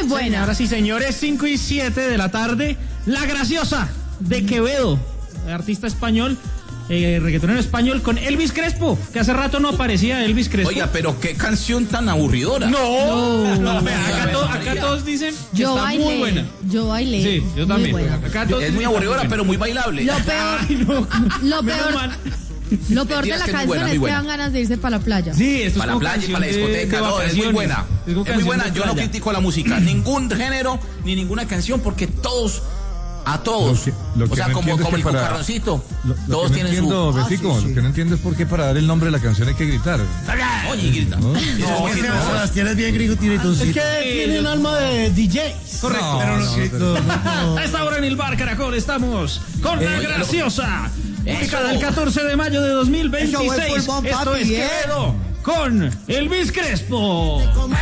buena. Ahora sí, señores, 5 y 7 de la tarde. La Graciosa de Quevedo, artista español, reggaetonero español, con Elvis Crespo, que hace rato no aparecía Elvis Crespo. Oiga, pero qué canción tan aburridora. No, acá todos dicen que Yo está bailé, muy buena. yo bailé. Sí, yo también. Muy buena. Acá todos Es muy dicen aburridora, que está pero muy bailable. Lo peor, Ay, no. lo Menos peor, mal. lo peor de Mentiras la que es muy canción buena, muy es que buena. dan ganas de irse para la playa. Sí, esto Para es la playa y para la discoteca, no, es muy buena. Es muy buena, yo no critico la música, ningún género, ni ninguna canción, porque todos, a todos, Lo que o sea, no como entiendo es que el para- cucarroncito, Lo todos que no tienen entiendo, su... Betico, lo que no entiendo es por qué para dar el nombre de la canción hay que gritar. Oye, grita. ¿No? Sebastián es bien gritoncito. Es que tienen alma de DJs. Correcto. No, no, A esta hora en el Bar Caracol estamos con La Graciosa, ubicada el 14 de mayo de 2026. Eso fue pulmón, Esto papi, es Quevedo con Elvis Crespo.